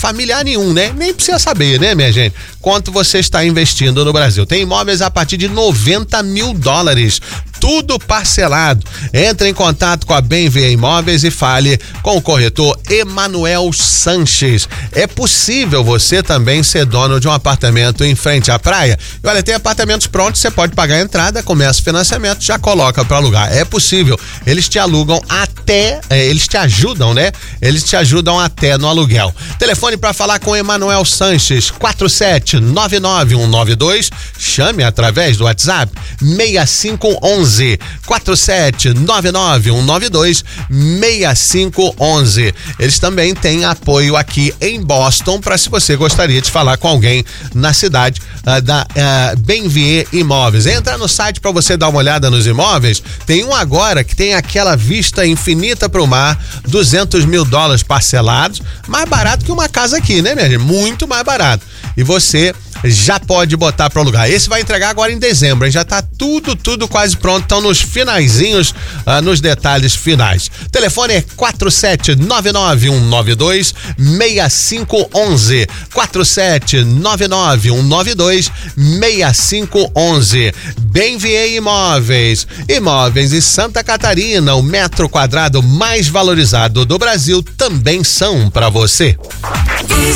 familiar nenhum, né? Nem precisa saber, né, minha gente? Quanto você está investindo no Brasil. Tem imóveis a partir de $90 mil. Tudo parcelado. Entre em contato com a Bem-Viver Imóveis e fale com o corretor Emanuel Sanches. É possível você também ser dono de um apartamento em frente à praia? E olha, tem apartamentos prontos, você pode pagar a entrada, começa o financiamento, já coloca para alugar. É possível. Eles te alugam até, eles te ajudam, né? Eles te ajudam até no aluguel. Telefone para falar com Emanuel Sanches, 4799-192. Chame através do WhatsApp 6511 4799-192-6511. Eles também têm apoio aqui em Boston para se você gostaria de falar com alguém na cidade da Bem-Viver Imóveis. Entra no site para você dar uma olhada nos imóveis. Tem um agora que tem aquela vista infinita para o mar, $200 mil parcelados, mais barato que uma casa aqui, né, minha gente? Muito mais barato. E você já pode botar para alugar. Esse vai entregar agora em dezembro, hein? Já tá tudo quase pronto, estão nos finaizinhos, nos detalhes finais. Telefone é 4799-192-6511, 4799-192-6511. Bem-Viver Imóveis em Santa Catarina, o metro quadrado mais valorizado do Brasil, também são para você.